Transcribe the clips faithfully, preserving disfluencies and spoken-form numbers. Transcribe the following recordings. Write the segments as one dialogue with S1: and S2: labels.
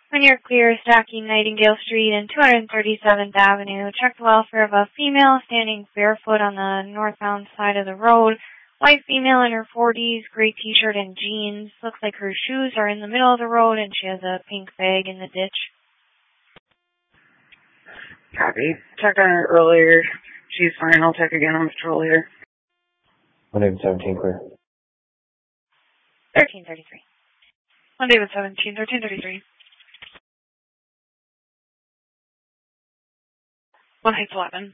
S1: When you're clear, stacking Nightingale Street and two hundred thirty-seventh Avenue, check the welfare of a female standing barefoot on the northbound side of the road. White female in her forties, gray t-shirt and jeans. Looks like her shoes are in the middle of the road and she has a pink bag in the ditch.
S2: Copy. Checked on her earlier. She's fine. I'll check again on patrol here.
S3: one David seventeen, clear.
S1: thirteen thirty-three.
S4: one David seventeen, thirteen thirty-three. one Heights eleven.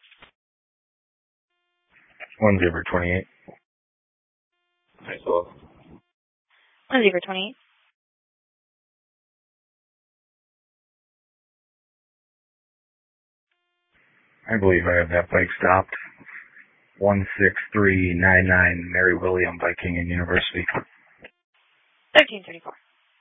S5: one Zebra twenty-eight.
S3: Heights eleven.
S1: one Zebra twenty-eight.
S5: I believe I have that bike stopped. one six three nine nine Mary William Viking and University.
S1: thirteen thirty-four.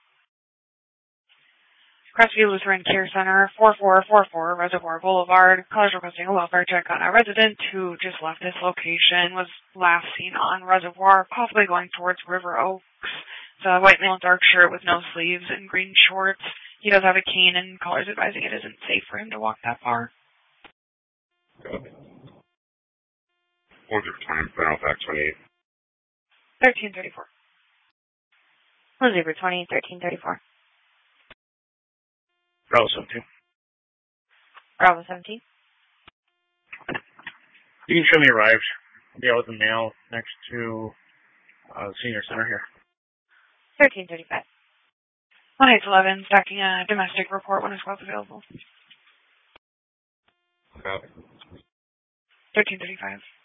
S4: Crestview Lutheran Care Center, four four four four Reservoir Boulevard. Callers requesting a welfare check on a resident who just left this location, was last seen on Reservoir, possibly going towards River Oaks. It's a white male, dark shirt with no sleeves and green shorts. He does have a cane, and callers advising it isn't safe for him to walk that far.
S6: one Zebra twenty, Final Fact twenty-eight.
S4: thirteen thirty-four.
S1: one Zebra twenty, thirteen thirty-four.
S5: Bravo seventeen.
S1: Bravo seventeen.
S5: You can show me arrived. Yeah, with a male next to uh, the senior center here.
S1: thirteen thirty-five.
S4: one Heights eleven, stacking a domestic report when his squad's available.
S6: Copy.
S4: thirteen thirty-five.